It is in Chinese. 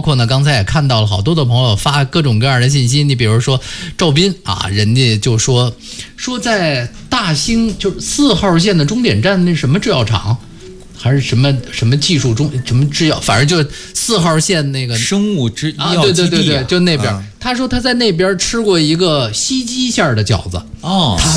括呢，刚才也看到了好多的朋友发各种各样的信息。你比如说赵斌啊，人家就说在大兴就是4号线的终点站那什么制药厂。还是什么技术中什么制药，反正就4号线那个生物制药基地对，就那边。他说他在那边吃过一个西鸡馅的饺子，他